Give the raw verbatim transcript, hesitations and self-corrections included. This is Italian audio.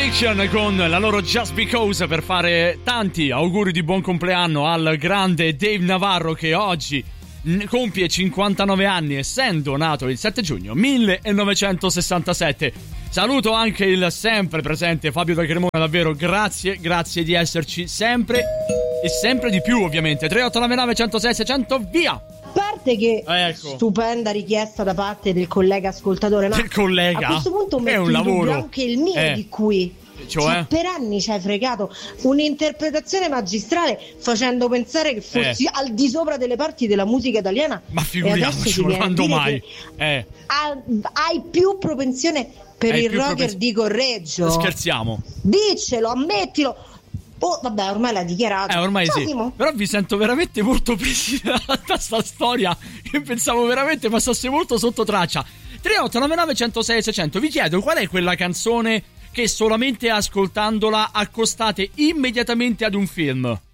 Addiction con la loro Just Because per fare tanti auguri di buon compleanno al grande Dave Navarro, che oggi compie cinquantanove anni, essendo nato il sette giugno millenovecentosessantasette. Saluto anche il sempre presente Fabio da Cremona, davvero grazie, grazie di esserci sempre e sempre di più, ovviamente. tre otto nove nove, centosei, seicento, via! A parte che ecco. Stupenda richiesta da parte del collega ascoltatore, ma del collega? A questo punto è un metto in dubbio lavoro anche il mio, eh. di cui cioè? Cioè, per anni ci hai fregato un'interpretazione magistrale facendo pensare che fossi eh. al di sopra delle parti della musica italiana. Ma figuriamoci, quando mai? Eh. Hai più propensione per hai il rocker propensi- di Correggio. Scherziamo. Diccelo, ammettilo. Oh, vabbè, ormai l'ha dichiarato. Eh, ormai Ciao, sì. Simo. Però vi sento veramente molto presi da questa storia. Io pensavo veramente passasse molto sotto traccia. tre otto nove nove, centosei, seicento. Vi chiedo qual è quella canzone che solamente ascoltandola accostate immediatamente ad un film.